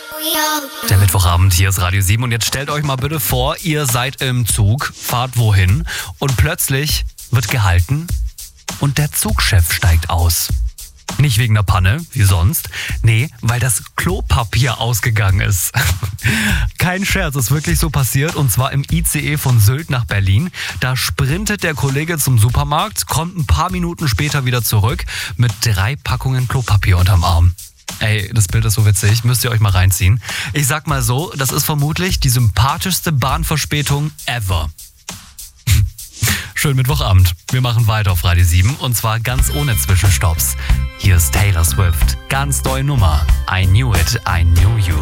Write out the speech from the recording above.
Der Mittwochabend, hier ist Radio 7 und jetzt stellt euch mal bitte vor, ihr seid im Zug, fahrt wohin und plötzlich wird gehalten und der Zugchef steigt aus. Nicht wegen der Panne, wie sonst. Nee, weil das Klopapier ausgegangen ist. Kein Scherz, ist wirklich so passiert und zwar im ICE von Sylt nach Berlin. Da sprintet der Kollege zum Supermarkt, kommt ein paar Minuten später wieder zurück mit 3 Packungen Klopapier unterm Arm. Ey, das Bild ist so witzig, müsst ihr euch mal reinziehen. Ich sag mal so, das ist vermutlich die sympathischste Bahnverspätung ever. Schönen Mittwochabend. Wir machen weiter auf Radio 7 und zwar ganz ohne Zwischenstopps. Hier ist Taylor Swift. Ganz neue Nummer. I Knew It, I Knew You.